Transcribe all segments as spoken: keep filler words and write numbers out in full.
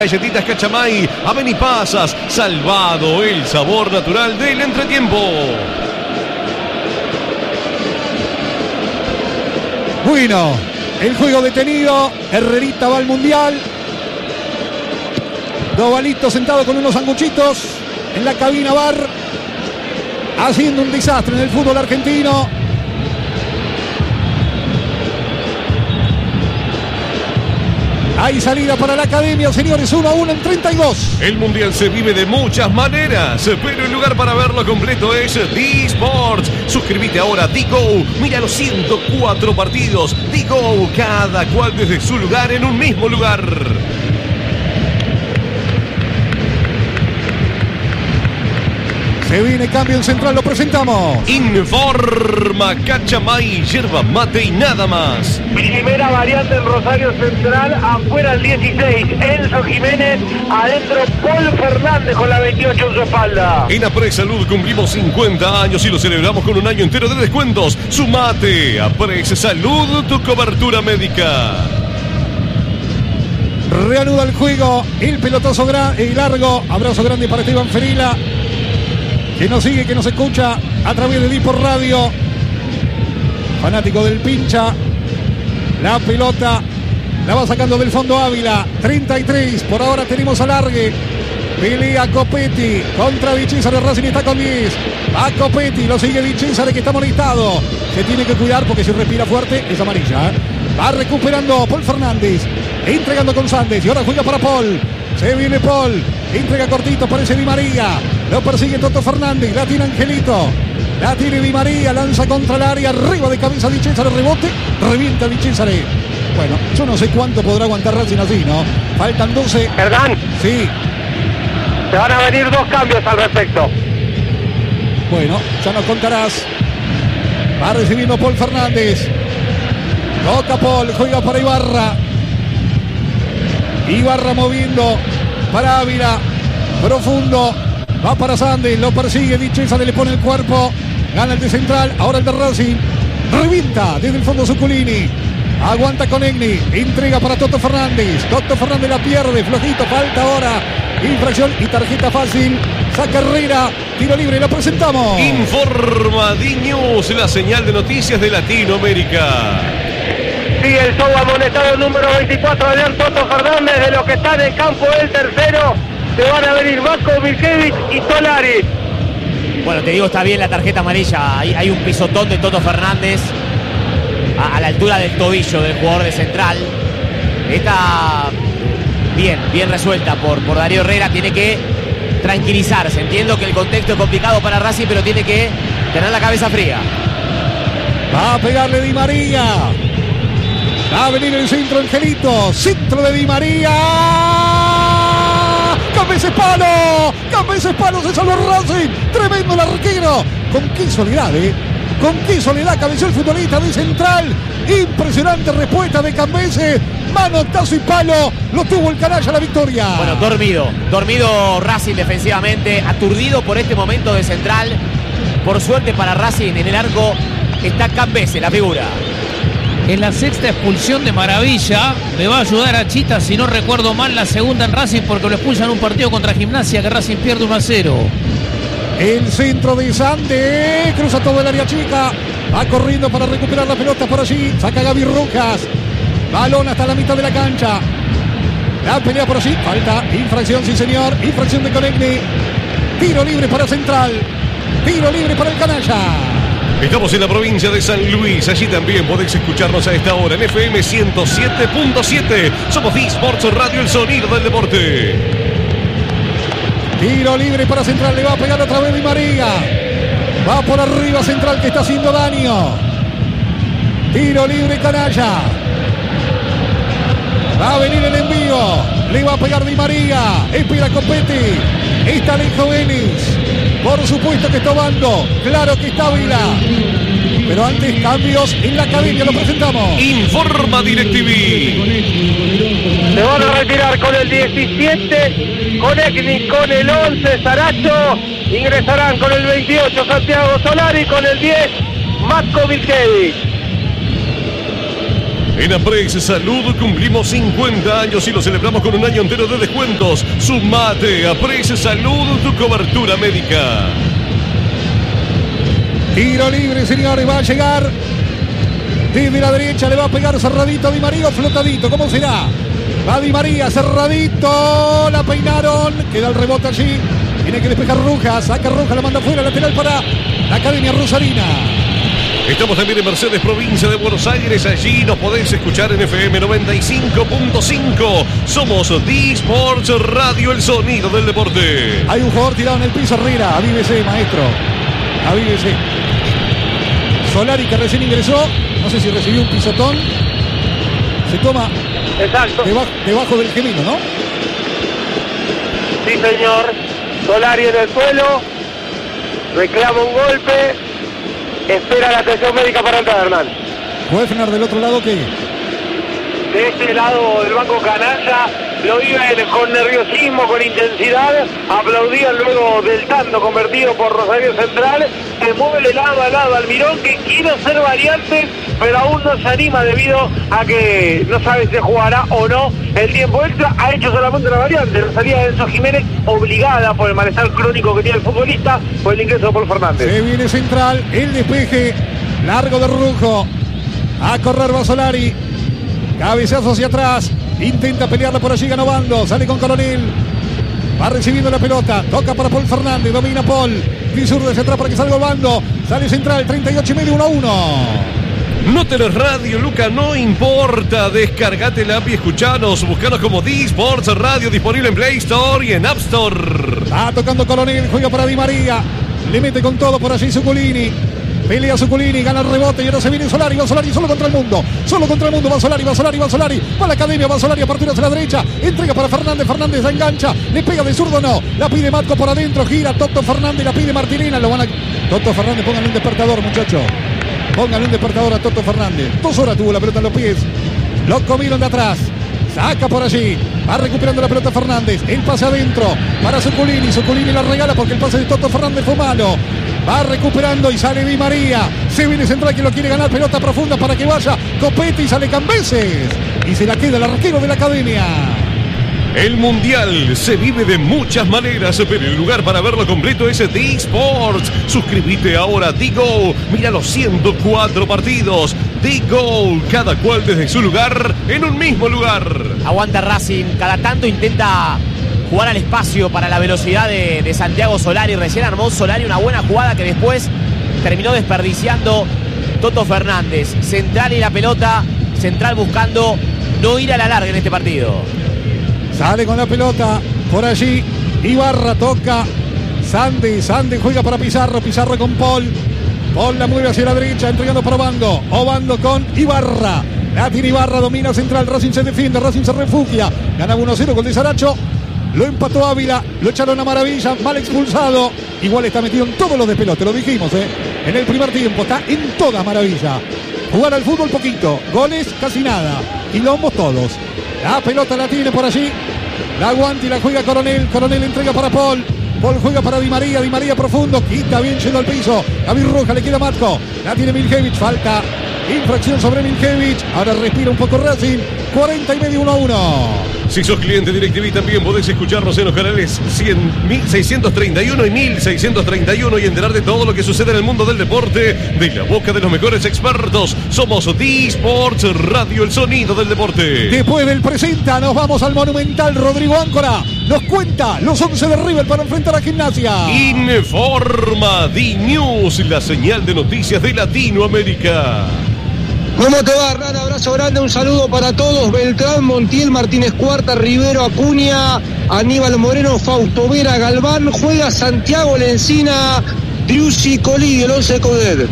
Galletitas Cachamay, Avenipasas, salvado el sabor natural del entretiempo. Bueno, el juego detenido, Herrerita va al Mundial. Dovalito sentado con unos sanguchitos en la cabina bar, haciendo un desastre en el fútbol argentino. Hay salida para la academia, señores, uno a uno en treinta y dos. El Mundial se vive de muchas maneras, pero el lugar para verlo completo es D-Sports. Suscríbete ahora a D-Go. Mira los ciento cuatro partidos. D-Go, cada cual desde su lugar en un mismo lugar. Se viene cambio en central, lo presentamos. Informa Cachamay, yerba mate y nada más. Primera variante en Rosario Central, afuera el dieciséis, Enzo Jiménez, adentro Paul Fernández con la veintiocho en su espalda. En Apre Salud cumplimos cincuenta años y lo celebramos con un año entero de descuentos. Sumate, Apre Salud, tu cobertura médica. Reanuda el juego, el pelotazo gra- y largo, abrazo grande para Esteban Ferila, que nos sigue, que nos escucha a través de Dipor Radio. Fanático del pincha. La pelota la va sacando del fondo Ávila. treinta y tres. Por ahora tenemos alargue. Pelea Copetti contra Di Cesare. Racing está con diez. Va Copetti. Lo sigue Di Cesare, que está molestado. Se tiene que cuidar porque si respira fuerte es amarilla. ¿eh? Va recuperando Paul Fernández. Entregando con Sandes. Y ahora juega para Paul. Se viene Paul. Entrega cortito. Parece Di María. Lo persigue Toto Fernández. La tiene Angelito. La tiene Di María. Lanza contra el área. Arriba de cabeza Di Cesare. Rebote. Revienta Di Cesare. Bueno, yo no sé cuánto podrá aguantar Racing así, ¿no? Faltan doce. ¿Verdad? Sí. Se van a venir dos cambios al respecto. Bueno, ya nos contarás. Va recibiendo Paul Fernández. Toca Paul. Juega para Ibarra. Ibarra moviendo para Ávila. Profundo. Va para Sandes. Lo persigue Di Cesare. Le pone el cuerpo. Gana el de central. Ahora el de Racing. Revienta desde el fondo Zuculini. Aguanta con Egni. Entrega para Toto Fernández. Toto Fernández la pierde. Flojito. Falta ahora. Infracción y tarjeta fácil. Saca Herrera. Tiro libre. Lo presentamos. Informa D-News, la señal de noticias de Latinoamérica. Sigue el show amonestado número veinticuatro, Adrián Toto Fernández. De los que están en campo el tercero, se van a venir Vasco Miljevic y Solari. Bueno, te digo, está bien la tarjeta amarilla. Hay, hay un pisotón de Toto Fernández a, a la altura del tobillo del jugador de central. Está bien, bien resuelta por, por Darío Herrera. Tiene que tranquilizarse. Entiendo que el contexto es complicado para Racing, pero tiene que tener la cabeza fría. Va a pegarle Di María. Va a venir el centro, Angelito. Centro de Di María. ¡Cabeza palo! ¡Cabeza palo! Se salvó Racing. Tremendo el arquero. Con qué soledad, ¿eh? Con qué soledad cabeció el futbolista de central. Impresionante respuesta de Cambese. Manotazo y palo. Lo tuvo el canalla la victoria. Bueno, dormido. Dormido Racing defensivamente. Aturdido por este momento de central. Por suerte para Racing, en el arco está Cambese, la figura. En la sexta expulsión de Maravilla, le va a ayudar a Chita, si no recuerdo mal, la segunda en Racing, porque lo expulsan en un partido contra Gimnasia que Racing pierde uno a cero. El centro de Sande, cruza todo el área chica, va corriendo para recuperar la pelota por allí, saca Gaby Rojas, balón hasta la mitad de la cancha, la pelea por allí, falta, infracción, sí señor, infracción de Conegni, tiro libre para Central, tiro libre para el canalla. Estamos en la provincia de San Luis. Allí también podéis escucharnos a esta hora en F M ciento siete punto siete. Somos D-Sports Radio, el sonido del deporte. Tiro libre para Central. Le va a pegar otra vez Di María. Va por arriba Central, que está haciendo daño. Tiro libre canalla. Va a venir el envío. Le va a pegar Di María. Espera Copetti. Está lejos Vélez. Por supuesto que está Bando. Claro que está Vila. Pero antes cambios en la academia. Lo presentamos. Informa DirecTV. Se van a retirar con el diecisiete, con Egni, con el once, Saracho. Ingresarán con el veintiocho, Santiago Solari, con el diez, Matko Miljevic. En Apres Salud cumplimos cincuenta años y lo celebramos con un año entero de descuentos. Sumate a Apres Salud, tu cobertura médica. Tiro libre, señores, va a llegar. Desde la derecha le va a pegar cerradito a Di María, flotadito. ¿Cómo será? Va Di María, cerradito. La peinaron. Queda el rebote allí. Tiene que despejar Rojas. Saca Rojas, la manda fuera. Lateral para la Academia Rosarina. Estamos también en Mercedes, provincia de Buenos Aires. Allí nos podéis escuchar en F M noventa y cinco punto cinco. Somos D-Sports Radio, el sonido del deporte. Hay un jugador tirado en el piso, Herrera. Avívese, maestro. Avívese. Solari, que recién ingresó. No sé si recibió un pisotón. Se toma Exacto. Debajo, debajo del gemino, ¿no? Sí, señor. Solari en el suelo. Reclama un golpe. Espera la atención médica para entrar, Hernán. Wefner del otro lado, ¿qué? De este lado del banco canalla lo viven con nerviosismo, con intensidad. Aplaudían luego del tanto convertido por Rosario Central. Se mueve de lado a lado Almirón, que quiere hacer variantes, pero aún no se anima debido a que no sabe si jugará o no el tiempo extra. Ha hecho solamente una variante, la salida de Enzo Jiménez, obligada por el malestar crónico que tiene el futbolista, por el ingreso de Paul Fernández. Se viene Central, el despeje largo de Rujo. A correr va Solari. Cabezazo hacia atrás. Intenta pelearla por allí, ganó Bando. Sale con Coronel. Va recibiendo la pelota. Toca para Paul Fernández. Domina Paul. Disurde hacia atrás para que salga Bando. Sale Central. treinta y ocho y medio, uno a uno. No tenés radio, Luca, no importa. Descargate la app y escuchanos. Buscanos como D-Sports Radio, disponible en Play Store y en App Store. Va tocando Coronel. Juega para Di María. Le mete con todo por allí Zuculini. Pelea Zuculini, gana el rebote y ahora se viene Solari, va Solari solo contra el mundo, solo contra el mundo, va Solari, va Solari, va Solari, va la Academia, va Solari a partir hacia la derecha, entrega para Fernández, Fernández la engancha, le pega de zurdo, no, la pide Matco por adentro, gira Toto Fernández, la pide Martinena, lo van a... Toto Fernández, pónganle un despertador, muchachos, pónganle un despertador a Toto Fernández, dos horas tuvo la pelota en los pies, lo comieron de atrás. Saca por allí, va recuperando la pelota Fernández, el pase adentro para Zuculini, Zuculini la regala porque el pase de Toto Fernández fue malo. Va recuperando y sale Di María. Se viene Central que lo quiere ganar. Pelota profunda para que vaya Copete y sale Cambeses. Y se la queda el arquero de la Academia. El Mundial se vive de muchas maneras, pero el lugar para verlo completo es D-Sports. Suscríbete ahora a D-Go. Mira los ciento cuatro partidos. D-Go, cada cual desde su lugar, en un mismo lugar. Aguanta Racing. Cada tanto intenta jugar al espacio para la velocidad de, de Santiago Solari. Recién armó Solari una buena jugada que después terminó desperdiciando Toto Fernández. Central y la pelota. Central buscando no ir a la larga en este partido. Sale con la pelota por allí. Ibarra toca. Sandy. Sandy juega para Pizarro. Pizarro con Paul. Paul la mueve hacia la derecha. Entregando para Obando. Obando con Ibarra. La tiene Ibarra. Domina Central. Racing se defiende. Racing se refugia. Gana uno cero con de Saracho. Lo empató Ávila, lo echaron a Maravilla, mal expulsado. Igual está metido en todos los despelotes, lo dijimos, ¿eh? En el primer tiempo, está en toda Maravilla. Jugar al fútbol poquito, goles casi nada. Y lombos todos. La pelota la tiene por allí. La aguanta y la juega Coronel. Coronel entrega para Paul. Paul juega para Di María. Di María profundo. Quita bien yendo al piso. David Roja le queda Matko. La tiene Miljevich. Falta. Infracción sobre Miljevich. Ahora respira un poco Racing. cuarenta y medio, uno a uno. Si sos cliente DirecTV también podés escucharnos en los canales cien, mil seiscientos treinta y uno y mil seiscientos treinta y uno y enterar de todo lo que sucede en el mundo del deporte de la boca de los mejores expertos. Somos D-Sports Radio, el sonido del deporte. Después del presenta nos vamos al Monumental. Rodrigo Áncora nos cuenta los once de River para enfrentar a Gimnasia. Informa D-News, la señal de noticias de Latinoamérica. ¿Cómo te va, Hernán? Abrazo grande, un saludo para todos. Beltrán, Montiel, Martínez Cuarta, Rivero, Acuña, Aníbal Moreno, Fausto Vera, Galván. Juega Santiago Lencina, Driussi, Colí, el once de Coudet.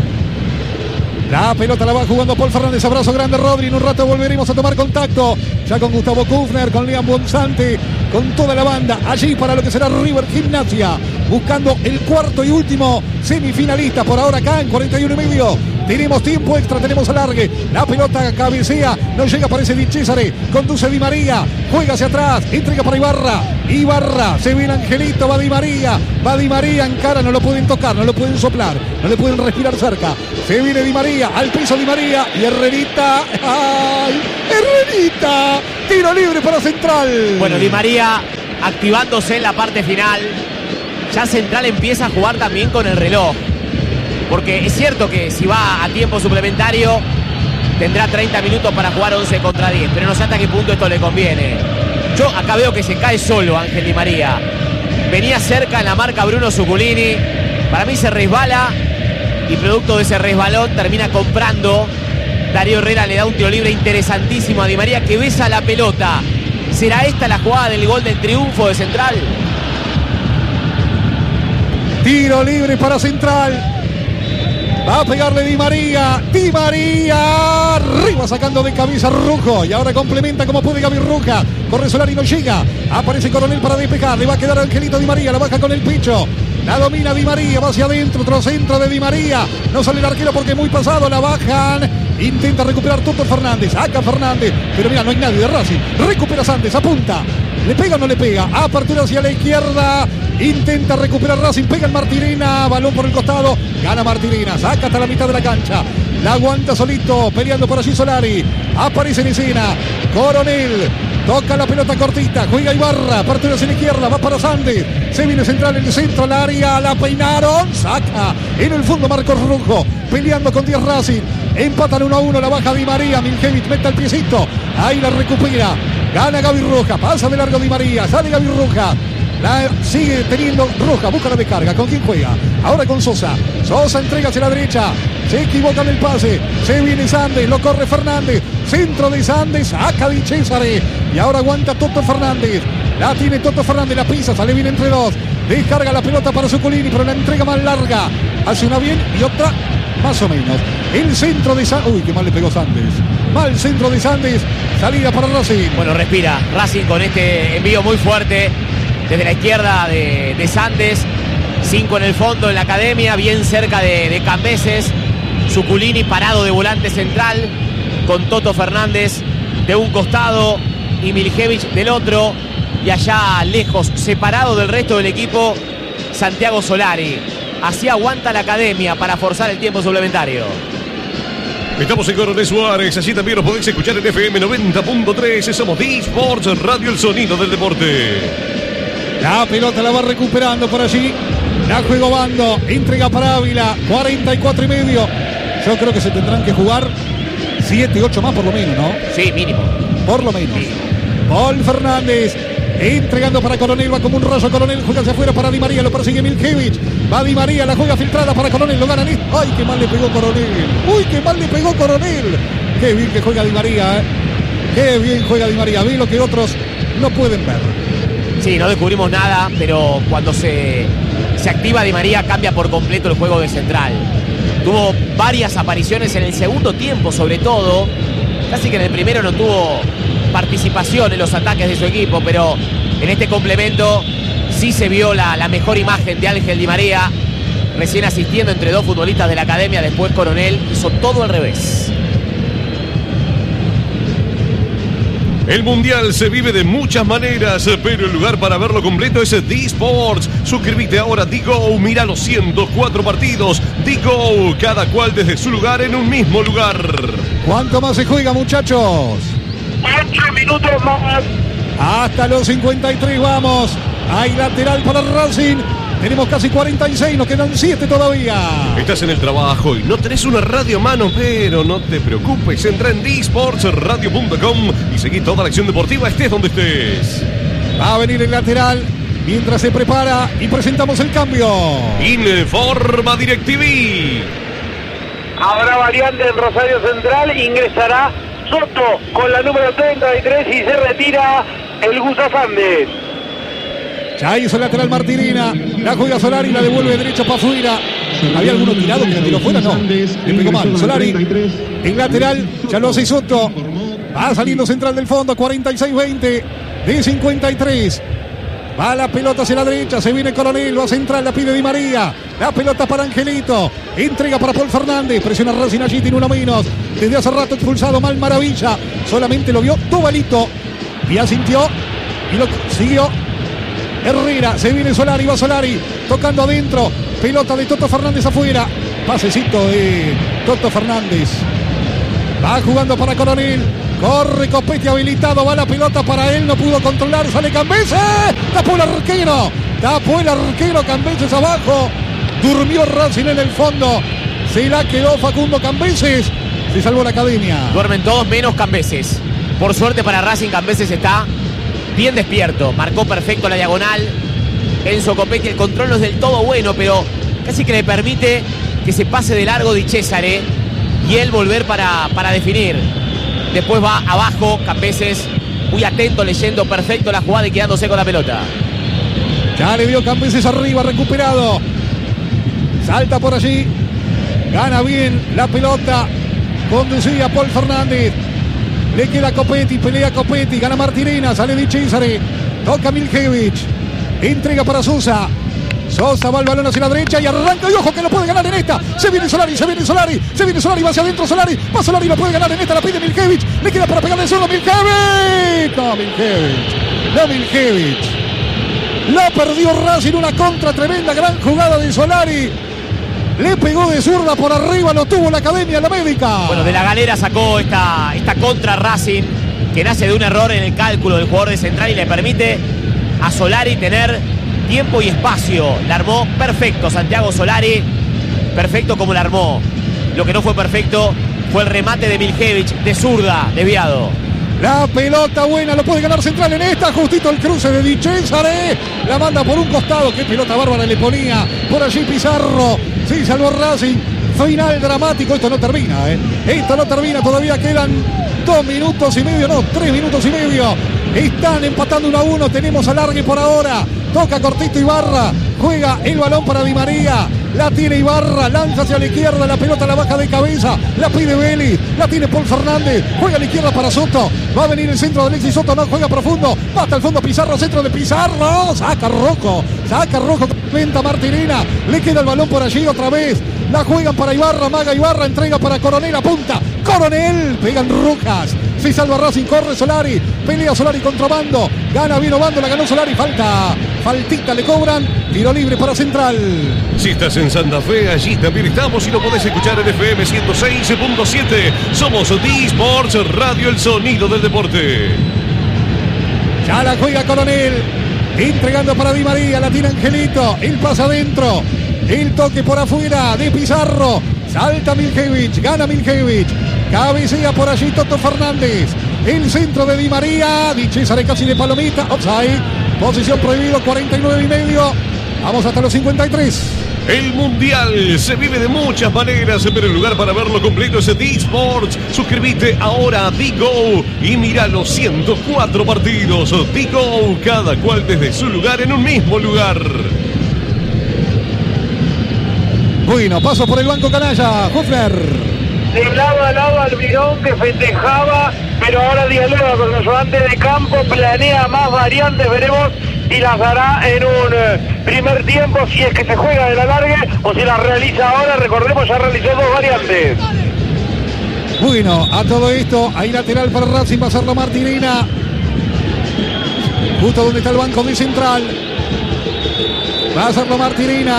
La pelota la va jugando Paul Fernández. Abrazo grande, Rodri. En un rato volveremos a tomar contacto. Ya con Gustavo Kufner, con Liam Bonzante, con toda la banda. Allí para lo que será River Gimnasia. Buscando el cuarto y último semifinalista. Por ahora acá en cuarenta y uno y medio. Tenemos tiempo extra, tenemos alargue. La pelota cabecea, no llega, aparece Di Césare. Conduce Di María, juega hacia atrás, entrega para Ibarra. Ibarra, se viene Angelito, va Di María. Va Di María, encara, no lo pueden tocar, no lo pueden soplar, no le pueden respirar cerca. Se viene Di María, al piso Di María. Y Herrerita, ¡ay! Herrerita, tiro libre para Central. Bueno, Di María activándose en la parte final. Ya Central empieza a jugar también con el reloj. Porque es cierto que si va a tiempo suplementario tendrá treinta minutos para jugar once contra diez. Pero no sé hasta qué punto esto le conviene. Yo acá veo que se cae solo Ángel Di María. Venía cerca en la marca Bruno Zuculini. Para mí se resbala y producto de ese resbalón termina comprando. Darío Herrera le da un tiro libre interesantísimo a Di María, que besa la pelota. ¿Será esta la jugada del gol del triunfo de Central? Tiro libre para Central. Va a pegarle Di María. Di María. Arriba sacando de cabeza Rujo. Y ahora complementa como puede Gaby Ruja. Corre Solari, no llega. Aparece Coronel para despejar. Le va a quedar Angelito Di María. La baja con el pecho. La domina Di María. Va hacia adentro. Otro centro de Di María. No sale el arquero porque es muy pasado. La bajan. Intenta recuperar Toto Fernández. Acá Fernández. Pero mira, no hay nadie de Racing. Recupera Santos. Apunta. ¿Le pega o no le pega? Apertura hacia la izquierda. Intenta recuperar Racing. Pega el Martirena. Balón por el costado. Gana Martirena. Saca hasta la mitad de la cancha. La aguanta solito. Peleando por allí Solari. Aparece en escena Coronel. Toca la pelota cortita. Juega Ibarra. Apertura hacia la izquierda. Va para Sandes. Se viene Central en el centro. Al área. La peinaron. Saca. En el fondo Marcos Rujo. Peleando con diez Racing. Empatan uno a uno. La baja Di María. Miljevich mete el piecito. Ahí la recupera. Gana Gaby Ruja. Pasa de largo Di María. Sale Gaby Ruja. La sigue teniendo Roja, busca la descarga. ¿Con quién juega? Ahora con Sosa. Sosa entrega hacia la derecha. Se equivoca en el pase. Se viene Sandes, lo corre Fernández. Centro de Sandes, saca Di Césare. Y ahora aguanta Toto Fernández. La tiene Toto Fernández, la pisa, sale bien entre dos. Descarga la pelota para Zuculini, pero la entrega más larga. Hace una bien y otra más o menos. El centro de Sandes. Uy, qué mal le pegó Sandes. Mal centro de Sandes. Salida para Racing. Bueno, respira Racing con este envío muy fuerte. Desde la izquierda de, de Sandes, cinco en el fondo en la academia, bien cerca de, de Cambeses. Zuculini parado de volante central, con Toto Fernández de un costado y Miljevich del otro. Y allá lejos, separado del resto del equipo, Santiago Solari. Así aguanta la academia para forzar el tiempo suplementario. Estamos en Coronel Suárez, allí también nos podéis escuchar en F M noventa punto tres. Somos D-Sports, Radio El Sonido del Deporte. La pelota la va recuperando por allí. La juega Bando. Entrega para Ávila. cuarenta y cuatro y medio. Yo creo que se tendrán que jugar siete, ocho más por lo menos, ¿no? Sí, mínimo. Por lo menos. Sí. Paul Fernández. Entregando para Coronel. Va como un rayo Coronel. Juega hacia afuera para Di María. Lo persigue Miljevich. Va Di María. La juega filtrada para Coronel. Lo ganan. ¡Ay, qué mal le pegó Coronel! ¡Uy, qué mal le pegó Coronel! ¡Qué bien que juega Di María! ¿eh? ¡Qué bien juega Di María! Vi lo que otros no pueden ver. Sí, no descubrimos nada, pero cuando se, se activa Di María cambia por completo el juego de Central. Tuvo varias apariciones en el segundo tiempo, sobre todo. Casi que en el primero no tuvo participación en los ataques de su equipo, pero en este complemento sí se vio la, la mejor imagen de Ángel Di María, recién asistiendo entre dos futbolistas de la academia. Después Coronel hizo todo al revés. El Mundial se vive de muchas maneras, pero el lugar para verlo completo es D-Sports. Suscríbete ahora a D-Go, mira los ciento cuatro partidos. D-Go, cada cual desde su lugar en un mismo lugar. ¿Cuánto más se juega, muchachos? Ocho minutos más. Hasta los cincuenta y tres vamos. Hay lateral para Racing. Tenemos casi cuarenta y seis, nos quedan siete todavía. Estás en el trabajo y no tenés una radio a mano, pero no te preocupes. Entra en D Sports Radio punto com y seguí toda la acción deportiva, estés donde estés. Va a venir el lateral mientras se prepara y presentamos el cambio. Informa DirecTV. Habrá variante en Rosario Central. Ingresará Soto con la número treinta y tres y se retira el Gusa Sandes. Ya hizo el lateral Martirena. La juega Solari, la devuelve derecho para afuera. ¿Había alguno tirado que la tiró fuera? No. Le pegó mal. Solari. El lateral ya lo hace Soto. Va saliendo Central del fondo. cuarenta y seis veinte de cincuenta y tres. Va la pelota hacia la derecha, se viene Coronel, va a central, la pide Di María. La pelota para Angelito, entrega para Paul Fernández, presiona Racing allí, tiene uno menos. Desde hace rato expulsado mal Maravilla, solamente lo vio Tubalito y asintió y lo siguió Herrera. Se viene Solari, va Solari, tocando adentro, pelota de Toto Fernández afuera, pasecito de Toto Fernández. Va jugando para Coronel. Corre Copetti habilitado, va la pelota para él, no pudo controlar, sale Cambeses, tapó el arquero, tapó el arquero Cambeses abajo, durmió Racing en el fondo, se la quedó Facundo Cambeses, se salvó la academia. Duermen todos menos Cambeses. Por suerte para Racing, Cambeses está bien despierto, marcó perfecto la diagonal. Enzo Copetti, el control no es del todo bueno, pero casi que le permite que se pase de largo Di Cesare y él volver para, para definir. Después va abajo Cambeses, muy atento, leyendo perfecto la jugada y quedándose con la pelota. Ya le dio Cambeses arriba, recuperado. Salta por allí. Gana bien la pelota. Conducía Paul Fernández. Le queda Copetti, pelea Copetti, gana Martirena, sale Di Cesare. Toca Miljevich. Entrega para Sosa. Sosa va el balón hacia la derecha y arranca, y ojo que lo puede ganar en esta. Se viene Solari, se viene Solari, se viene Solari, va hacia adentro Solari, va Solari, lo puede ganar en esta, la pide Miljevich, le queda para pegarle solo Miljevich. No, Miljevich, no Miljevich. La perdió Racing, una contra tremenda, gran jugada de Solari. Le pegó de zurda por arriba, lo tuvo la Academia, la médica. Bueno, de la galera sacó esta, esta contra Racing, que nace de un error en el cálculo del jugador de central y le permite a Solari tener tiempo y espacio. La armó perfecto Santiago Solari, perfecto como la armó. Lo que no fue perfecto fue el remate de Miljevich de zurda, desviado. La pelota buena, lo puede ganar Central en esta, justito el cruce de Di Cesare, la manda por un costado, qué pelota bárbara le ponía, por allí Pizarro, sí, salvó Racing, final dramático, esto no termina, eh. esto no termina, todavía quedan dos minutos y medio, no, tres minutos y medio, están empatando uno a uno, tenemos alargue por ahora. Toca cortito Ibarra, juega el balón para Di María, la tiene Ibarra, lanza hacia la izquierda, la pelota la baja de cabeza, la pide Vélez, la tiene Paul Fernández, juega a la izquierda para Soto, va a venir el centro de Alexis Soto, no juega profundo, va hasta el fondo Pizarro, centro de Pizarro, saca Rojo, saca Rojo, venta Martirena, le queda el balón por allí otra vez, la juegan para Ibarra, maga Ibarra, entrega para Coronel, apunta, Coronel, pegan Rojas, se salva Racing, corre Solari, pelea Solari contrabando, gana bien Obando, la ganó Solari, falta, faltita le cobran, tiro libre para Central. Si estás en Santa Fe, allí también estamos y lo podés escuchar en F M ciento seis punto siete. Somos D-Sports Radio, el sonido del deporte. Ya la juega Coronel, entregando para Di María, la tiene Angelito, el pasa adentro, el toque por afuera de Pizarro, salta Miljevich, gana Miljevich, cabecea por allí Toto Fernández, el centro de Di María, Di Cesare casi de palomita, offside, posición prohibido, cuarenta y nueve y medio, vamos hasta los cincuenta y tres. El Mundial se vive de muchas maneras, pero el lugar para verlo completo es D-Sports. Suscríbete ahora a D-Go y mira los ciento cuatro partidos. D-Go, cada cual desde su lugar en un mismo lugar. Bueno, paso por el banco canalla, Hofler. De lado a lado Almirón, que festejaba, pero ahora dialoga con los ayudantes de campo, planea más variantes, veremos si las hará en un eh, primer tiempo, si es que se juega de la larga o si las realiza ahora. Recordemos, ya realizó dos variantes. Bueno, a todo esto, hay lateral para Racing, va a hacerlo Martirena, justo donde está el banco de Central, va a hacerlo Martirena.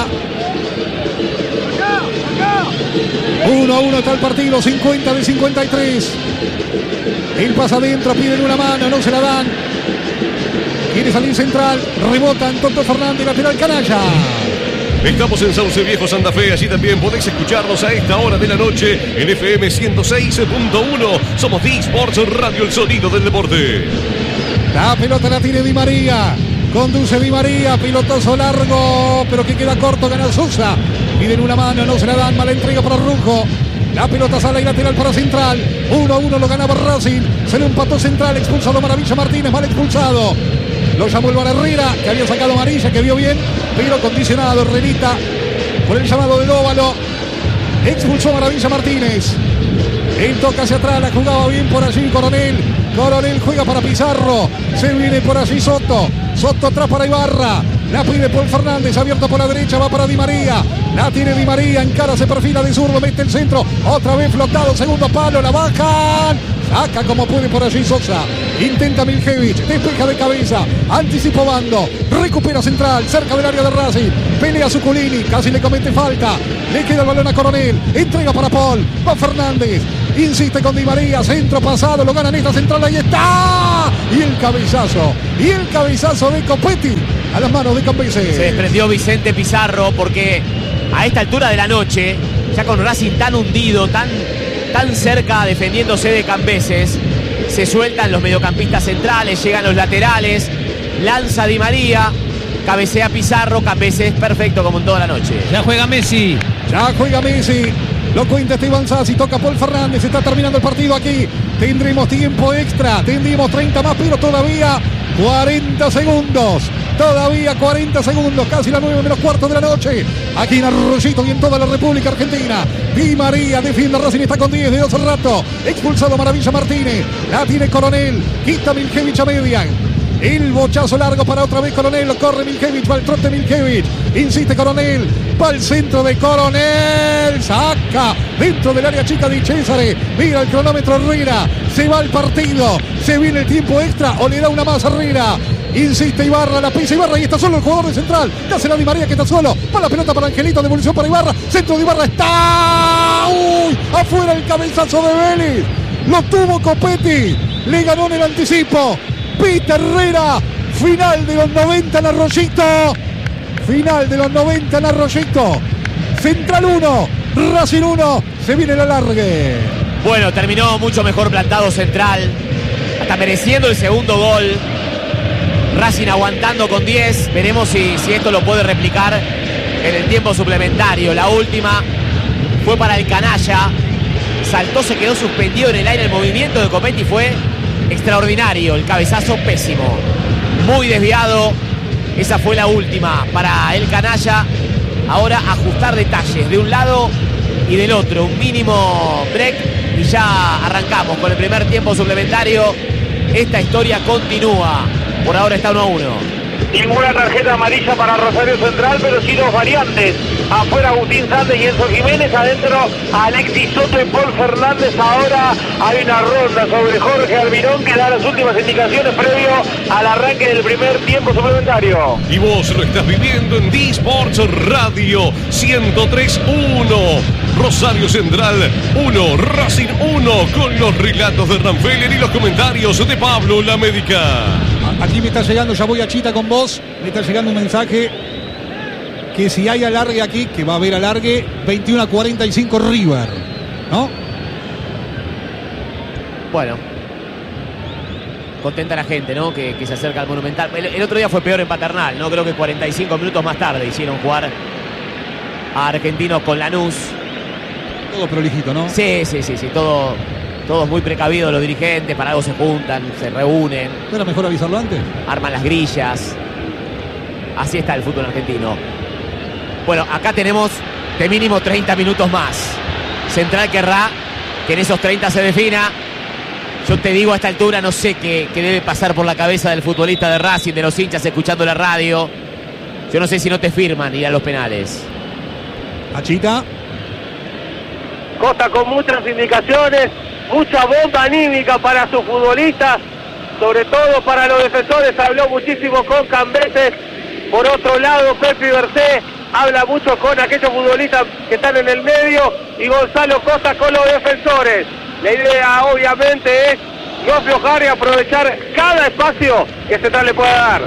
uno a uno está el partido, cincuenta de cincuenta y tres. El pasa adentro, piden una mano, no se la dan. Quiere salir Central, rebotan Toto Fernández, lateral canalla. Estamos en Sauce Viejo, Santa Fe. Allí también podéis escucharnos a esta hora de la noche en F M ciento seis punto uno. Somos D-Sports Radio, el sonido del deporte. La pelota la tiene Di María. Conduce Di María, pilotazo largo, pero que queda corto, gana Sosa. Piden una mano, no se la dan, mala entrega para Rujo. La pelota sale y lateral para Central. uno a uno lo ganaba Racing. Se le empató Central, expulsado Maravilla Martínez, mal expulsado. Lo llamó el Bar Herrera, que había sacado amarilla, que vio bien, pero condicionado Herrerita por el llamado del óvalo. Expulsó Maravilla Martínez. Él toca hacia atrás, la jugaba bien por allí Coronel. Coronel juega para Pizarro. Se viene por allí Soto. Soto atrás para Ibarra. La pide Paul Fernández, abierto por la derecha, va para Di María. La tiene Di María, encara, se perfila de zurdo, mete el centro. Otra vez flotado, segundo palo, la bajan. Saca como puede por allí Sosa. Intenta Miljevich, despeja de cabeza. Anticipo Bando, recupera central, cerca del área de Racing. Pelea Zuculini, casi le comete falta. Le queda el balón a Coronel, entrega para Paul. Va Fernández, insiste con Di María, centro pasado, lo gana en esta central, ahí está. Y el cabezazo, y el cabezazo de Copetti a las manos de Cambeses. Se desprendió Vicente Pizarro porque a esta altura de la noche, ya con Racing tan hundido, tan, tan cerca defendiéndose de Cambeses, se sueltan los mediocampistas centrales, llegan los laterales, lanza Di María, cabecea Pizarro, Cambeses perfecto como en toda la noche. Ya juega Messi. Ya juega Messi. Lo cuenta Esteban Sassi, toca Paul Fernández, está terminando el partido aquí. Tendremos tiempo extra, tendremos treinta más, pero todavía cuarenta segundos. Todavía cuarenta segundos, casi las nueve menos cuarto de la noche. Aquí en Arroyito y en toda la República Argentina. Di María defiende a Racing, está con diez de hace rato. Expulsado Maravilla Martínez. La tiene Coronel. Quita Miljevich a median. El bochazo largo para otra vez Coronel. Lo corre Miljevich, va al trote Miljevich. Insiste Coronel. Va al centro de Coronel. Saca dentro del área chica de Césare. Mira el cronómetro Herrera. Se va el partido. Se viene el tiempo extra o le da una más Herrera. Insiste Ibarra, la pisa Ibarra y está solo el jugador de central. Dásela a Di María que está solo. Va la pelota para Angelito, devolución para Ibarra. Centro de Ibarra está. ¡Uy! Afuera el cabezazo de Vélez. Lo tuvo Copetti. Le ganó en el anticipo. Pita Herrera. Final de los noventa en Arroyito. Final de los noventa en Arroyito. Central uno. Racing uno. Se viene el alargue. Bueno, terminó mucho mejor plantado Central. Hasta mereciendo el segundo gol. Racing aguantando con diez. Veremos si, si esto lo puede replicar en el tiempo suplementario. La última fue para el canalla. Saltó, se quedó suspendido en el aire. El movimiento de Copetti fue extraordinario. El cabezazo pésimo. Muy desviado. Esa fue la última para el canalla. Ahora ajustar detalles de un lado y del otro. Un mínimo break y ya arrancamos con el primer tiempo suplementario. Esta historia continúa. Por ahora está uno a uno. Ninguna tarjeta amarilla para Rosario Central, pero sí dos variantes. Afuera Agustín Sández y Enzo Jiménez, adentro Alexis Soto y Paul Fernández. Ahora hay una ronda sobre Jorge Almirón que da las últimas indicaciones previo al arranque del primer tiempo suplementario. Y vos lo estás viviendo en D-Sports Radio ciento tres uno. Rosario Central uno, Racing uno, con los relatos de Ranfeller y los comentarios de Pablo La Médica. Aquí me está llegando, ya voy a Chita con vos. Me está llegando un mensaje que si hay alargue aquí, que va a haber alargue, veintiuno a cuarenta y cinco River, ¿no? Bueno, contenta la gente, ¿no? Que, que se acerca al Monumental. El, el otro día fue peor en Paternal, ¿no? Creo que cuarenta y cinco minutos más tarde hicieron jugar a Argentinos con Lanús. Todo prolijito, ¿no? Sí, sí, sí, sí, todo, todos muy precavidos los dirigentes, para algo se juntan, se reúnen. ¿No era mejor avisarlo antes? Arman las grillas. Así está el fútbol argentino. Bueno, acá tenemos de mínimo treinta minutos más. Central querrá que en esos treinta se defina. Yo te digo a esta altura, no sé qué, qué debe pasar por la cabeza del futbolista de Racing, de los hinchas escuchando la radio. Yo no sé si no te firman ir a los penales. Achita. Costa con muchas indicaciones, mucha bomba anímica para sus futbolistas, sobre todo para los defensores. Habló muchísimo con Cambeses. Por otro lado, Pepe Bercé habla mucho con aquellos futbolistas que están en el medio, y Gonzalo Costa con los defensores. La idea obviamente es no aflojar y aprovechar cada espacio que Central le pueda dar.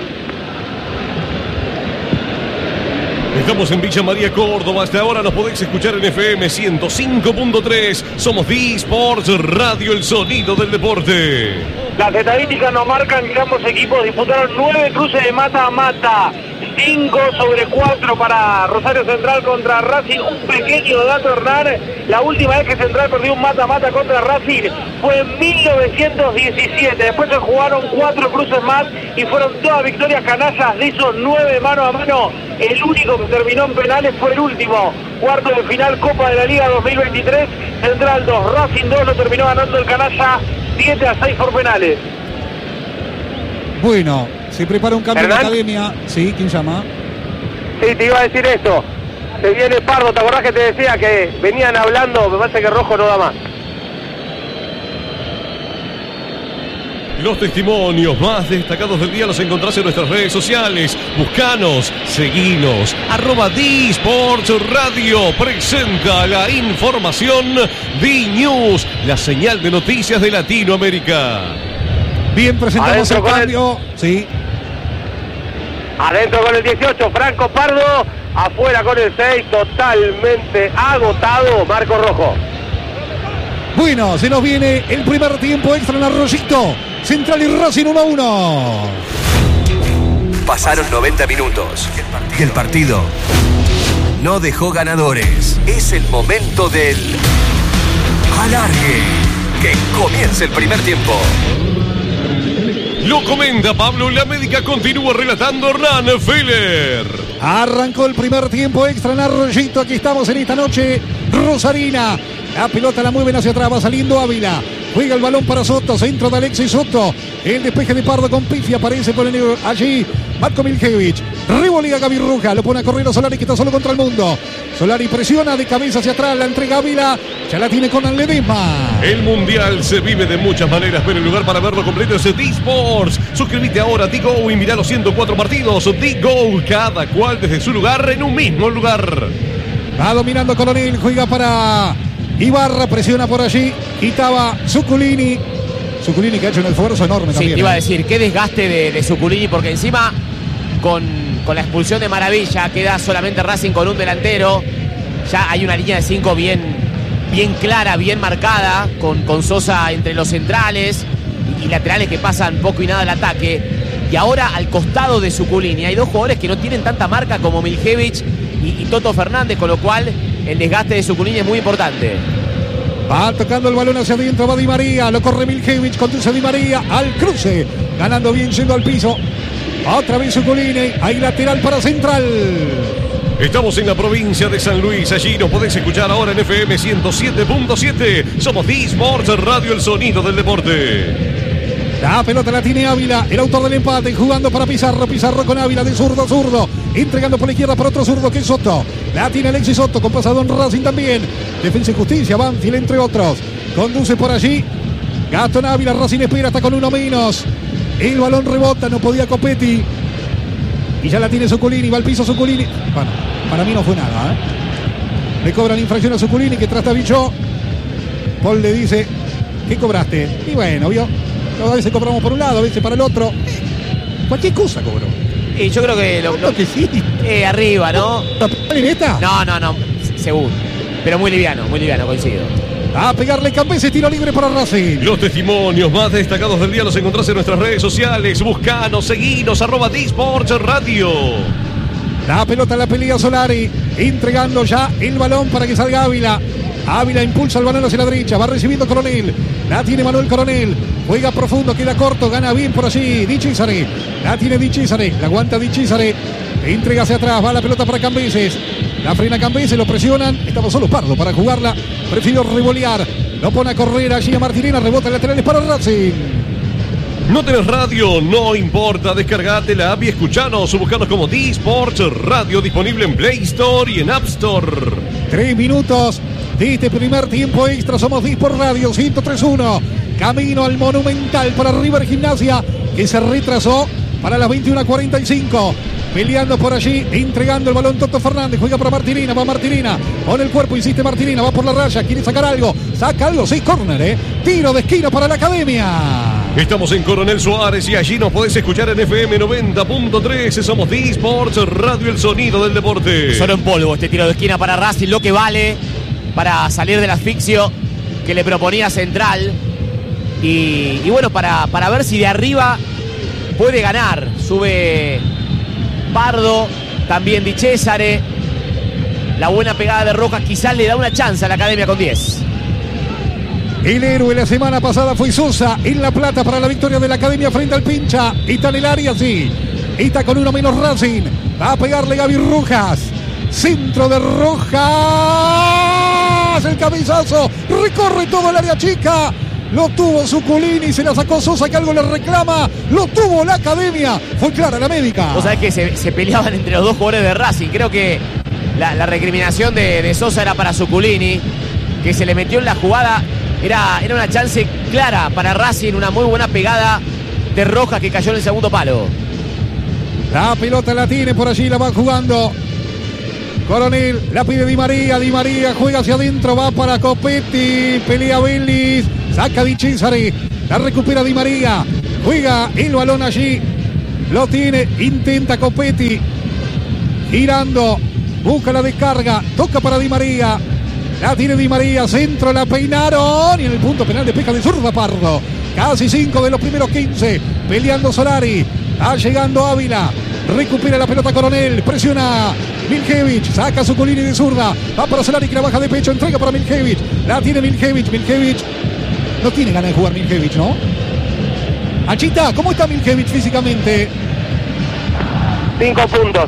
Estamos en Villa María, Córdoba. Hasta ahora nos podéis escuchar en F M ciento cinco punto tres. Somos D-Sports Radio, el sonido del deporte. Las estadísticas nos marcan que ambos equipos disputaron nueve cruces de mata a mata. cinco sobre cuatro para Rosario Central contra Racing. Un pequeño dato, Hernán. La última vez que Central perdió un mata-mata contra Racing fue en mil novecientos diecisiete. Después se jugaron cuatro cruces más y fueron todas victorias canallas. De esos nueve mano a mano, el único que terminó en penales fue el último. Cuarto de final, Copa de la Liga dos mil veintitrés. Central dos, Racing dos, lo terminó ganando el canalla siete a seis por penales. Bueno, se prepara un cambio en la ¿Hernán? academia. Sí, ¿quién llama? Sí, te iba a decir esto. Se viene Pardo, ¿te acordás que te decía que venían hablando? Me parece que Rojo no da más. Los testimonios más destacados del día los encontrás en nuestras redes sociales. Buscanos, seguinos. Arroba D-Sports Radio presenta la información D-News, la señal de noticias de Latinoamérica. Bien, presentamos Adentro el con el- cambio. Sí. Adentro con el dieciocho, Franco Pardo. Afuera con el seis, totalmente agotado, Marco Rojo. Bueno, se nos viene el primer tiempo extra en Arroyito. Central y Racing uno a uno. Pasaron noventa minutos y el partido no dejó ganadores. Es el momento del alargue. Que comience el primer tiempo. Lo comenta Pablo, la médica continúa relatando Hernán Feller. Arrancó el primer tiempo extra en Arroyito. Aquí estamos en esta noche rosarina. La pelota la mueven hacia atrás, va saliendo Ávila. Juega el balón para Soto, centro de Alexis Soto. El despeje de Pardo con pifia, aparece por el allí Marco Miljevic. Revolea Gaby Ruja, lo pone a correr a Solari que está solo contra el mundo. Solari presiona de cabeza hacia atrás, la entrega Ávila. Ya la tiene con Ledesma. El Mundial se vive de muchas maneras, pero el lugar para verlo completo es D-Sports. Suscríbete ahora a D-Go y mirá los ciento cuatro partidos. D-Go, cada cual desde su lugar en un mismo lugar. Va dominando Coronel, juega para Ibarra, presiona por allí. Quitaba Zuculini. Zuculini que ha hecho un esfuerzo enorme Sí, también. te iba a ¿eh? decir, qué desgaste de, de Zuculini, porque encima con, con la expulsión de Maravilla queda solamente Racing con un delantero. Ya hay una línea de cinco bien, bien clara, bien marcada, con, con Sosa entre los centrales y, y laterales que pasan poco y nada al ataque. Y ahora al costado de Zuculini hay dos jugadores que no tienen tanta marca como Miljevic y, y Toto Fernández, con lo cual el desgaste de Zuculini es muy importante. Va tocando el balón hacia adentro, va Di María, lo corre Miljevic, conduce Di María al cruce, ganando bien, yendo al piso. Otra vez Zuculini, hay lateral para Central. Estamos en la provincia de San Luis, allí nos podés escuchar ahora en F M ciento siete punto siete. Somos D-Sports Radio, el sonido del deporte. La pelota la tiene Ávila, el autor del empate, jugando para Pizarro, Pizarro con Ávila de zurdo a zurdo, entregando por la izquierda para otro zurdo que es Soto. La tiene Alexis Soto, con pasado en Racing también. Defensa y Justicia, Banfield entre otros. Conduce por allí Gastón Ávila, Racing espera, está con uno menos. El balón rebota, no podía Copetti. Y ya la tiene Zuculini, va al piso Zuculini. Bueno, para mí no fue nada, ¿eh? Le cobran infracción a Zuculini que trastabichó. Paul le dice, ¿qué cobraste? Y bueno, vio. A veces cobramos por un lado, a veces para el otro. Cualquier cosa cobró. Y yo creo que lo, lo que sí. eh, arriba, ¿no? ¿En esta? No, no, no, seguro. Pero muy liviano, muy liviano, coincido. A pegarle Campese, tiro libre para Racing. Los testimonios más destacados del día los encontrás en nuestras redes sociales. Buscanos, seguinos, arroba D-Sports Radio. La pelota la pelea Solari, entregando ya el balón para que salga Ávila. Ávila impulsa el balón hacia la derecha, va recibiendo Coronel. La tiene Manuel Coronel, juega profundo, queda corto, gana bien por allí Di Cesare. La tiene Di Cesare, la aguanta Di Cesare. Entrega hacia atrás, va la pelota para Cambeses. La frena Cambeses, lo presionan. Estaba solo Pardo para jugarla. Prefirió revolear. Lo pone a correr allí a Martirena, rebota en laterales para Racing. ¿No tenés radio? No importa, descargate la app y escuchanos o buscanos como D-Sports Radio, disponible en Play Store y en App Store. Tres minutos de este primer tiempo extra. Somos D-Sports Radio ciento tres uno. Camino al Monumental para River Gimnasia, que se retrasó para las veintiuna cuarenta y cinco. Peleando por allí, entregando el balón Toto Fernández, juega para Martirena, va Martirena, pone el cuerpo, insiste Martirena, va por la raya, quiere sacar algo, saca algo, seis córner, eh. Tiro de esquina para la Academia. Estamos en Coronel Suárez y allí nos podés escuchar en F M noventa punto tres. Somos D-Sports Radio, el sonido del deporte. Solo en polvo este tiro de esquina para Racing, lo que vale para salir del asfixio que le proponía Central. Y, y bueno, para, para ver si de arriba puede ganar. Sube Pardo, también Di Cesare. La buena pegada de Rojas quizás le da una chance a la Academia con diez. El héroe la semana pasada fue Sosa en La Plata para la victoria de la Academia frente al Pincha. Está en el área, sí. Está con uno menos Racing. Va a pegarle Gaby Rojas. Centro de Rojas. El cabezazo. Recorre todo el área chica. Lo tuvo Zuculini, se la sacó Sosa, que algo le reclama. Lo tuvo la academia. Fue clara la médica. Vos sabés que se, se peleaban entre los dos jugadores de Racing. Creo que la, la recriminación de, de Sosa era para Zuculini, que se le metió en la jugada. Era, era una chance clara para Racing, una muy buena pegada de Rojas que cayó en el segundo palo. La pelota la tiene por allí, la va jugando Coronel, la pide Di María, Di María juega hacia adentro, va para Copetti, pelea Vélez, saca Di Cesare, la recupera Di María, juega el balón allí, lo tiene, intenta Copetti, girando, busca la descarga, toca para Di María, la tiene Di María, centro, la peinaron y en el punto penal de pesca de zurda Pardo. Casi cinco de los primeros quince, peleando Solari, va llegando Ávila, recupera la pelota Coronel, presiona Miljevich, saca su colina de zurda, va para Solari que la baja de pecho, entrega para Miljevich, la tiene Miljevich, Miljevich, no tiene ganas de jugar Miljevich, ¿no? Achita, ¿cómo está Miljevich físicamente? Cinco puntos.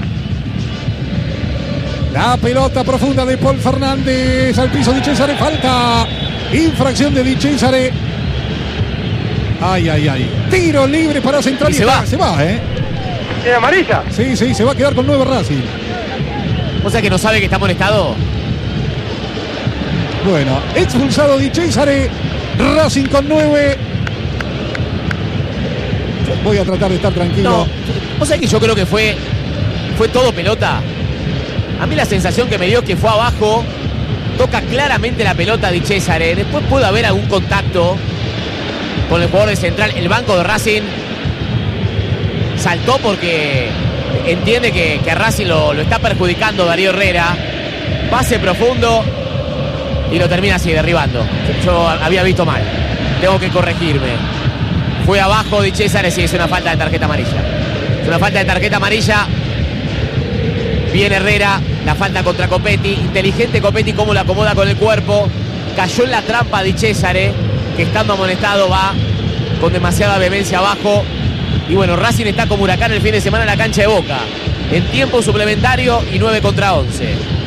La pelota profunda de Paul Fernández al piso de Di Cesare, falta, infracción de Di Cesare. Ay, ay, ay. Tiro libre para Central y, y se está, va. Se va, ¿eh? ¿Tiene amarilla? Sí, sí, se va a quedar con nueve Racing. O sea que no sabe que está molestado. Bueno, expulsado Di Cesare, Racing con nueve. Voy a tratar de estar tranquilo. No, o sea que yo creo que fue, fue todo pelota. A mí la sensación que me dio es que fue abajo, toca claramente la pelota Di Cesare. Después puede haber algún contacto con el jugador de Central. El banco de Racing saltó porque entiende que, que a Racing lo, lo está perjudicando Darío Herrera. Pase profundo y lo termina así, derribando. Yo había visto mal, tengo que corregirme. Fue abajo Di Cesare, sí, es una falta de tarjeta amarilla. Es una falta de tarjeta amarilla. Viene Herrera, la falta contra Copetti. Inteligente Copetti, cómo la acomoda con el cuerpo. Cayó en la trampa Di Cesare, que estando amonestado va con demasiada vehemencia abajo. Y bueno, Racing está como Huracán el fin de semana en la cancha de Boca, en tiempo suplementario y nueve contra once.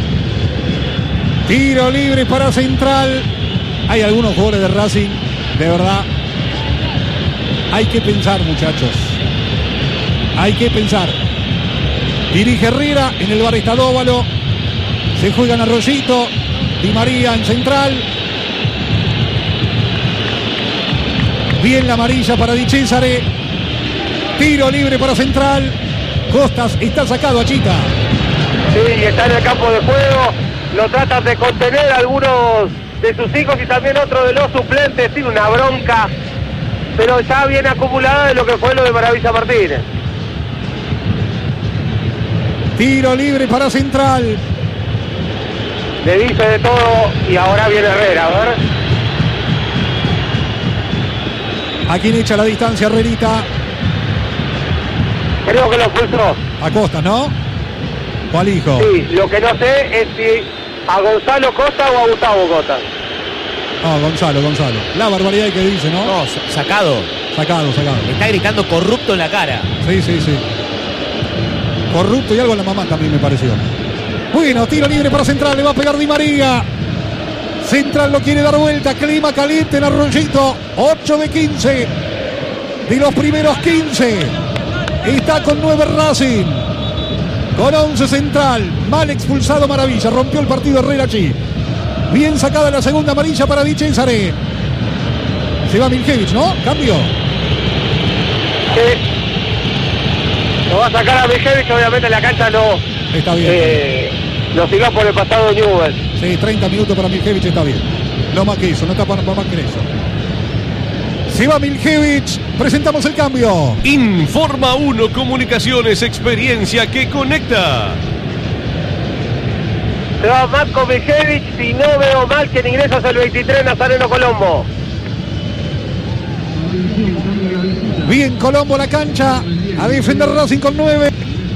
Tiro libre para Central. Hay algunos jugadores de Racing, de verdad, hay que pensar, muchachos. Hay que pensar. Dirige Herrera, en el bar está Dóvalo. Se juegan Arroyito, Di María en Central. Bien la amarilla para Di Cesare. Tiro libre para Central. Costas está sacado, Achita. Sí, está en el campo de juego. Lo tratan de contener algunos de sus hijos y también otro de los suplentes. Tiene una bronca, pero ya viene acumulada de lo que fue lo de Maravilla Martínez. Tiro libre para Central. Le dice de todo y ahora viene Herrera, a ver. ¿A quién echa la distancia Herrerita? Creo que lo expulsó. A Costas, ¿no? ¿O al hijo? Sí, lo que no sé es si a Gonzalo Costa o a Gustavo Costa. No, Gonzalo, Gonzalo. La barbaridad que dice, ¿no? No, sacado. Sacado, sacado. Le está gritando corrupto en la cara. Sí, sí, sí. Corrupto y algo a la mamá también me pareció. Bueno, tiro libre para Central, le va a pegar Di María. Central lo quiere dar vuelta, clima caliente en Arroyito. ocho de quince. De los primeros quince. Está con nueve Racing. Con once Central. Mal expulsado Maravilla. Rompió el partido Herrera allí. Bien sacada la segunda amarilla para Di Cesare. Se va Miljevich, ¿no? Cambio. Sí. Lo va a sacar a Miljevich, obviamente la cancha no. Está bien. Eh, lo siguió por el pasado Newell. Sí, treinta minutos para Miljevich está bien. No más que eso, no está para más que eso. Se va Miljevich, presentamos el cambio. Informa uno Comunicaciones, experiencia que conecta. Se va Marco Miljevich, si no veo mal que en ingresos el veintitrés Nazareno Colombo. Bien Colombo la cancha, a defender Racing con nueve.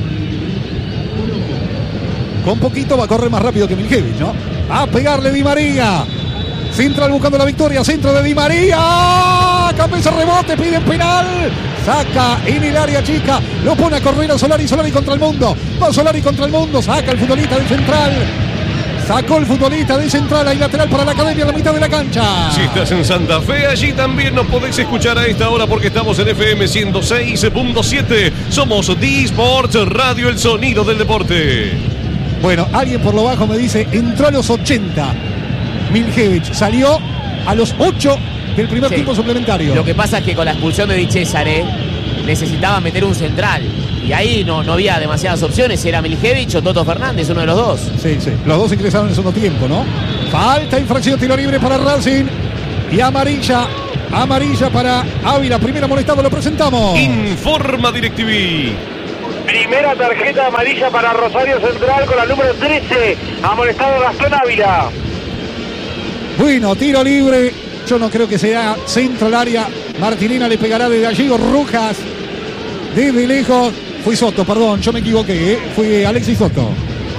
Con poquito va a correr más rápido que Miljevich, ¿no? A pegarle Di María. Central buscando la victoria, centro de Di María. Cabeza rebote, piden penal. Saca en el área chica, lo pone a correr a Solari, Solari contra el mundo. Va Solari contra el mundo, saca el futbolista del Central. Sacó el futbolista de Central, hay lateral para la Academia a la mitad de la cancha. Si estás en Santa Fe, allí también nos podés escuchar a esta hora porque estamos en F M ciento seis punto siete. Somos D-Sports Radio, el sonido del deporte. Bueno, alguien por lo bajo me dice, entró a los ochenta. Miljevic salió a los ocho del primer Sí. tiempo suplementario. Lo que pasa es que con la expulsión de Di Cesare necesitaba meter un central. Y ahí no, no había demasiadas opciones. Era Miljevic o Toto Fernández, uno de los dos. Sí, sí. Los dos ingresaron en el segundo tiempo, ¿no? Falta, infracción, tiro libre para Racing. Y amarilla, amarilla para Ávila. Primera amonestado, lo presentamos. Informa DirecTV. Primera tarjeta amarilla para Rosario Central con la número trece. Amonestado Gastón Ávila. Bueno, tiro libre. Yo no creo que sea centro al área. Martinina le pegará desde allí. Rojas desde lejos. Fui Soto, perdón, yo me equivoqué, ¿eh? Fui Alexis Soto.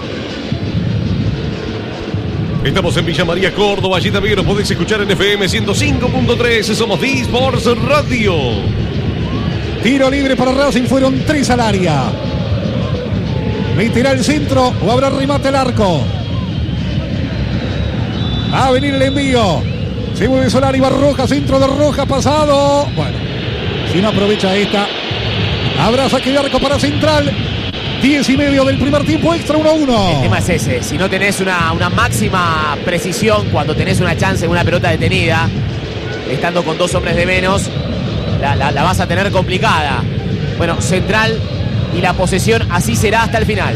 Estamos en Villa María, Córdoba. Allí también nos podéis escuchar en F M ciento cinco punto tres. Somos D-Sports Radio. Tiro libre para Racing, fueron tres al área. ¿Meterá el centro o habrá remate al arco? Va a venir el envío. Se mueve Solari, va Rojas, centro de Rojas, pasado. Bueno, si no aprovecha esta, habrá saque de arco para Central. Diez y medio del primer tiempo extra, uno a uno. El tema es ese. Si no tenés una, una máxima precisión cuando tenés una chance en una pelota detenida, estando con dos hombres de menos, la, la, la vas a tener complicada. Bueno, Central y la posesión así será hasta el final.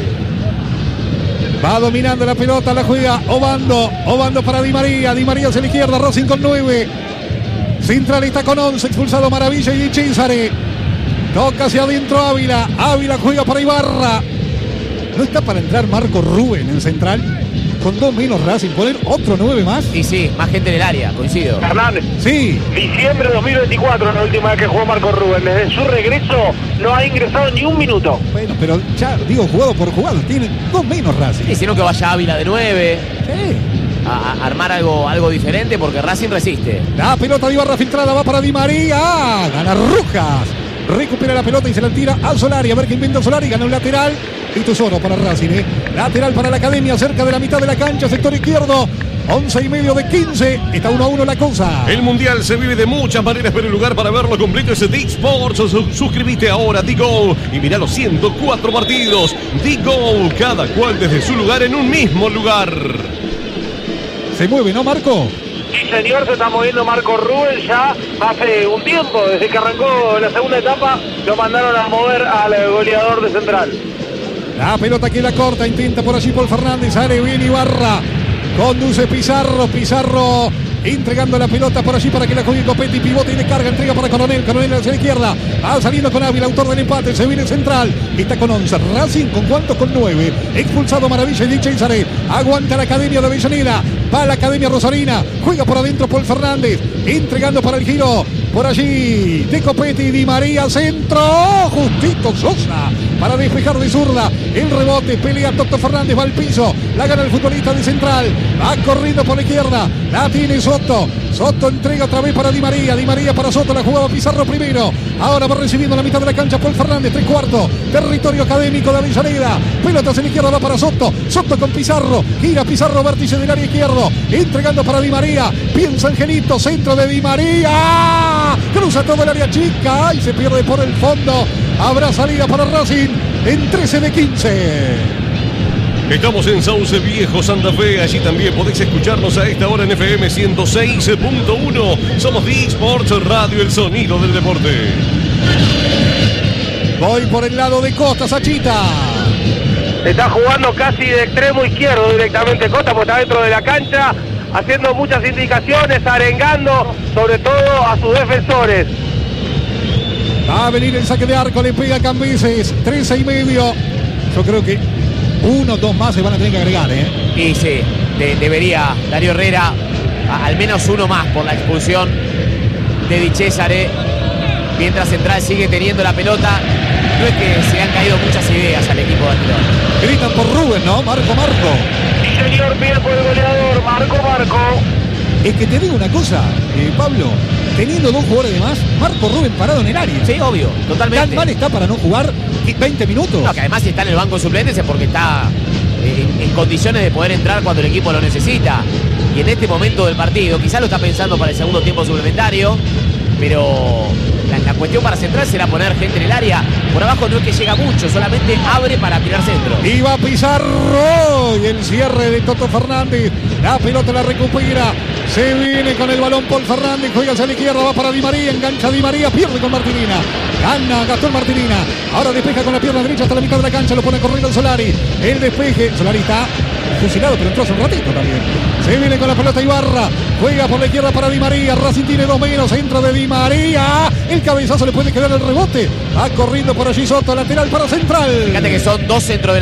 Va dominando la pelota, la juega Obando. Obando para Di María. Di María hacia la izquierda, Racing con nueve. Central está con once, expulsado Maravilla y Di Cesare. Toca hacia adentro Ávila. Ávila juega para Ibarra. ¿No está para entrar Marco Rubén en Central? Con dos menos Racing, poner otro nueve más. Y sí, más gente en el área, coincido. Fernández. Sí. Diciembre de dos mil veinticuatro es la última vez que jugó Marco Rubén. Desde su regreso no ha ingresado ni un minuto. Bueno, pero ya digo, jugado por jugado, tiene dos menos Racing. Y si no, que vaya Ávila de nueve. Sí. A, a armar algo, algo diferente porque Racing resiste. La pelota de Ibarra filtrada va para Di María. Gana Rojas. Recupera la pelota y se la tira a Solari. A ver qué inventa Solari. Gana un lateral. Y tesoro para Racing, ¿eh? Lateral para la Academia, cerca de la mitad de la cancha, sector izquierdo. once y medio de quince. Está uno a uno la cosa. El Mundial se vive de muchas maneras, pero el lugar para verlo completo es D-Sports. Suscríbete ahora a D-Go y mirá los ciento cuatro partidos. D-Go, cada cual desde su lugar en un mismo lugar. Se mueve, ¿no, Marco? Sí, señor, se está moviendo Marco Rubén ya hace un tiempo. Desde que arrancó la segunda etapa, lo mandaron a mover al goleador de Central. La pelota queda corta, intenta por allí Paul Fernández, sale bien Ibarra, conduce Pizarro, Pizarro entregando la pelota por allí para que la juegue Copetti, pivote y de carga, entrega para Coronel, Coronel hacia la izquierda, va saliendo con Ávila, autor del empate, se viene Central, está con once, Racing con cuántos, con nueve, expulsado Maravilla y Di Cesare, aguanta la Academia de Avellaneda, va la Academia Rosarina, juega por adentro Paul Fernández, entregando para el giro, por allí, de Copetti, Di María, centro, justito Sosa, para despejar de zurda, el rebote, pelea Toto Fernández, va al piso, la gana el futbolista de Central, va corriendo por la izquierda, la tiene Soto, Soto entrega otra vez para Di María, Di María para Soto, la jugaba Pizarro primero, ahora va recibiendo la mitad de la cancha Paul Fernández, tres cuartos, territorio académico de Avellaneda, pelotas en la izquierda, va para Soto, Soto con Pizarro, gira Pizarro, vértice del área izquierdo, entregando para Di María, piensa Angelito, centro de Di María, cruza todo el área chica y se pierde por el fondo, habrá salida para Racing en trece de quince. Estamos en Sauce Viejo, Santa Fe. Allí también podéis escucharnos a esta hora en F M ciento seis punto uno. Somos D-Sports Radio, el sonido del deporte. Voy por el lado de Costa, Sachita. Está jugando casi de extremo izquierdo directamente Costa, porque está dentro de la cancha, haciendo muchas indicaciones, arengando sobre todo a sus defensores. Va a venir el saque de arco, le pega Cambises, trece y medio. Yo creo que uno, dos más se van a tener que agregar, ¿eh? Y sí, de, debería Darío Herrera, a, al menos uno más por la expulsión de Di Cesare. Mientras Central sigue teniendo la pelota, no es que se han caído muchas ideas al equipo de Almirón. Gritan por Rubén, ¿no? Marco, Marco. Sí, señor, pide por el goleador, Marco, Marco. Es que te digo una cosa, eh, Pablo, teniendo dos jugadores de más, Marco Rubén parado en el área. Sí, obvio, totalmente. ¿Tan mal está para no jugar veinte minutos? No, que además si está en el banco de suplentes es porque está en, en condiciones de poder entrar cuando el equipo lo necesita. Y en este momento del partido, quizás lo está pensando para el segundo tiempo suplementario, pero la, la cuestión para centrar será poner gente en el área. Por abajo no es que llega mucho, solamente abre para tirar centro. Y va Pizarro y el cierre de Toto Fernández. La pelota la recupera. Se viene con el balón Paul Fernández. Juega hacia la izquierda, va para Di María. Engancha Di María, pierde con Martinina. Gana Gastón Martinina. Ahora despeja con la pierna derecha hasta la mitad de la cancha. Lo pone corriendo el Solari. El despeje. Solari está fusilado, pero entró hace un ratito también. Se viene con la pelota Ibarra. Juega por la izquierda para Di María. Racing tiene dos menos. Centro de Di María. El cabezazo le puede quedar el rebote. Va corriendo por allí Soto. Lateral para Central. Fíjate que son dos centros de